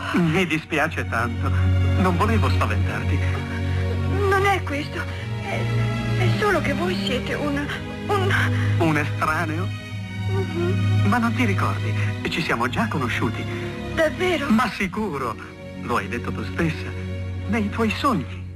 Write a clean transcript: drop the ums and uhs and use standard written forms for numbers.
Mi dispiace tanto. Non volevo spaventarti. Non è questo. È solo che voi siete un estraneo? Ma non ti ricordi? Ci siamo già conosciuti. Davvero? Ma sicuro. Lo hai detto tu stessa. Nei tuoi sogni.